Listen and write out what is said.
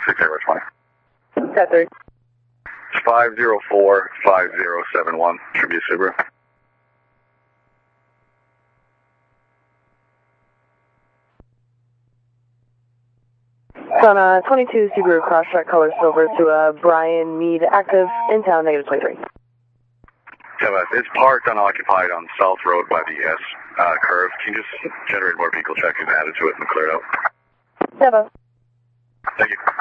6 Air 20. Cat 3. It's 504-5071. Should be a Subaru. From 22 Subaru Crosstrek, color silver to Brian Mead, active in town, negative 23. It's parked unoccupied on South Road by the S curve. Can you just generate more vehicle check and add it to it and clear it out? Debo. Thank you.